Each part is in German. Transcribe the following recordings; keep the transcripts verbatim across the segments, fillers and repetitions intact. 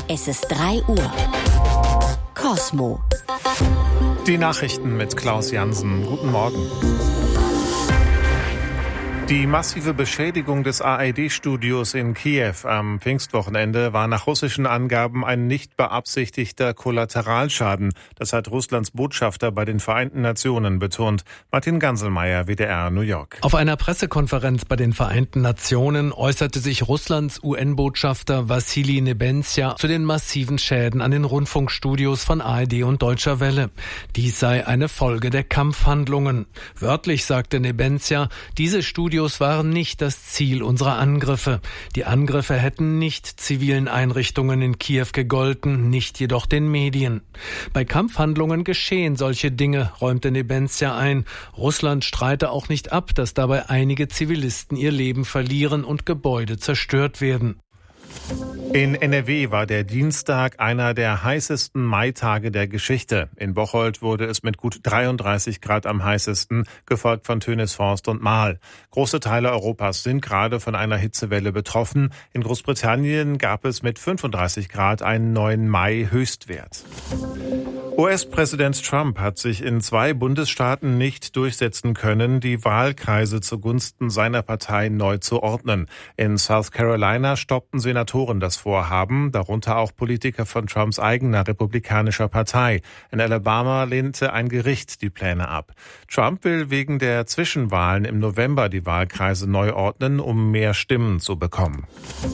Es ist drei Uhr. Kosmo. Die Nachrichten mit Klaus Jansen. Guten Morgen. Die massive Beschädigung des A R D-Studios in Kiew am Pfingstwochenende war nach russischen Angaben ein nicht beabsichtigter Kollateralschaden. Das hat Russlands Botschafter bei den Vereinten Nationen betont. Martin Ganselmeier, W D R, New York. Auf einer Pressekonferenz bei den Vereinten Nationen äußerte sich Russlands U N-Botschafter Wassili Nebenzia zu den massiven Schäden an den Rundfunkstudios von A R D und Deutscher Welle. Dies sei eine Folge der Kampfhandlungen. Wörtlich sagte Nebenzia, diese Studios waren nicht das Ziel unserer Angriffe. Die Angriffe hätten nicht zivilen Einrichtungen in Kiew gegolten, nicht jedoch den Medien. Bei Kampfhandlungen geschehen solche Dinge, räumte Nebenzia ein. Russland streite auch nicht ab, dass dabei einige Zivilisten ihr Leben verlieren und Gebäude zerstört werden. In N R W war der Dienstag einer der heißesten Maitage der Geschichte. In Bocholt wurde es mit gut dreiunddreißig Grad am heißesten, gefolgt von Tönisvorst und Marl. Große Teile Europas sind gerade von einer Hitzewelle betroffen. In Großbritannien gab es mit fünfunddreißig Grad einen neuen Mai-Höchstwert. U S-Präsident Trump hat sich in zwei Bundesstaaten nicht durchsetzen können, die Wahlkreise zugunsten seiner Partei neu zu ordnen. In South Carolina stoppten Senatoren das Vorhaben, darunter auch Politiker von Trumps eigener republikanischer Partei. In Alabama lehnte ein Gericht die Pläne ab. Trump will wegen der Zwischenwahlen im November die Wahlkreise neu ordnen, um mehr Stimmen zu bekommen.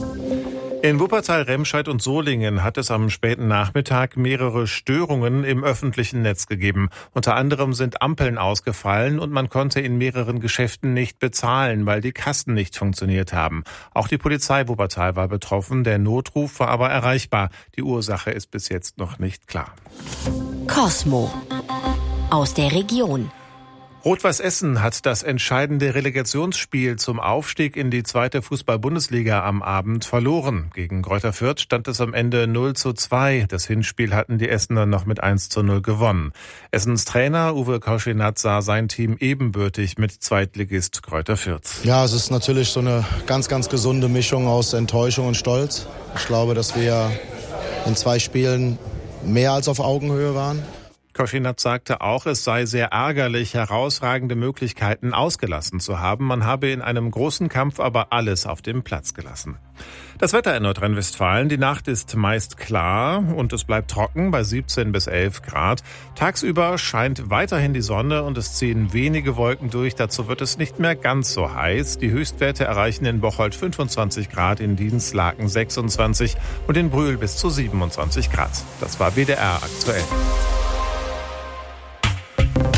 In Wuppertal, Remscheid und Solingen hat es am späten Nachmittag mehrere Störungen im öffentlichen Netz gegeben. Unter anderem sind Ampeln ausgefallen und man konnte in mehreren Geschäften nicht bezahlen, weil die Kassen nicht funktioniert haben. Auch die Polizei Wuppertal war betroffen, der Notruf war aber erreichbar. Die Ursache ist bis jetzt noch nicht klar. Kosmo aus der Region. Rot-Weiß Essen hat das entscheidende Relegationsspiel zum Aufstieg in die zweite Fußball-Bundesliga am Abend verloren. Gegen Greuther Fürth stand es am Ende null zu zwei. Das Hinspiel hatten die Essener noch mit eins zu null gewonnen. Essens Trainer Uwe Koschinat sah sein Team ebenbürtig mit Zweitligist Greuther Fürth. Ja, es ist natürlich so eine ganz, ganz gesunde Mischung aus Enttäuschung und Stolz. Ich glaube, dass wir in zwei Spielen mehr als auf Augenhöhe waren. Koschinat sagte auch, es sei sehr ärgerlich, herausragende Möglichkeiten ausgelassen zu haben. Man habe in einem großen Kampf aber alles auf dem Platz gelassen. Das Wetter in Nordrhein-Westfalen. Die Nacht ist meist klar und es bleibt trocken bei siebzehn bis elf Grad. Tagsüber scheint weiterhin die Sonne und es ziehen wenige Wolken durch. Dazu wird es nicht mehr ganz so heiß. Die Höchstwerte erreichen in Bocholt fünfundzwanzig Grad, in Dienstlaken sechsundzwanzig und in Brühl bis zu siebenundzwanzig Grad. Das war W D R aktuell.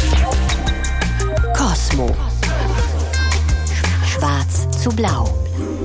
Kosmo. Schwarz zu blau.